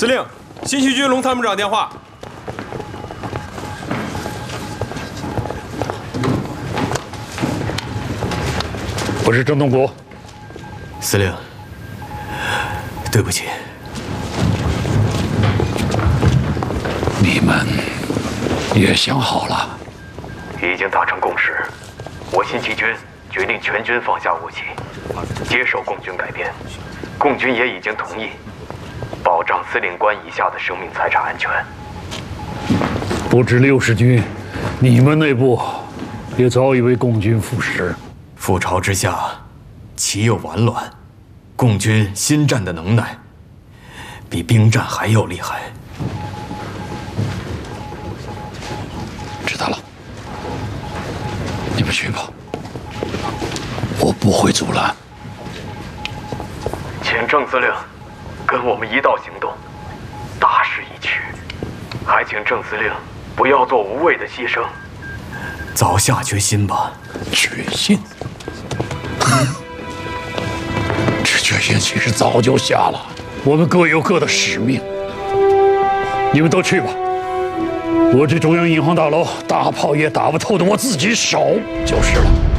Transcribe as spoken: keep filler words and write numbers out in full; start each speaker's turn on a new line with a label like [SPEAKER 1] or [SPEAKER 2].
[SPEAKER 1] 司令，新七军龙参谋长电话。
[SPEAKER 2] 我是郑东国。
[SPEAKER 3] 司令，对不起。
[SPEAKER 2] 你们也想好了？
[SPEAKER 3] 已经达成共识。我新七军决定全军放下武器，接受共军改编。共军也已经同意，保障司令官以下的生命财产安全。
[SPEAKER 2] 不止六十军，你们内部也早已为共军服食。
[SPEAKER 3] 覆巢之下，岂有完卵？共军新战的能耐，比兵战还要厉害。
[SPEAKER 2] 知道了，你们去吧，我不会阻拦。
[SPEAKER 3] 请郑司令跟我们一道行动，大势已去，还请郑司令不要做无谓的牺牲，早下决心吧。
[SPEAKER 2] 决心？这决心其实早就下了。我们各有各的使命，你们都去吧。我这中央银行大楼大炮也打不透的，我自己守就是了。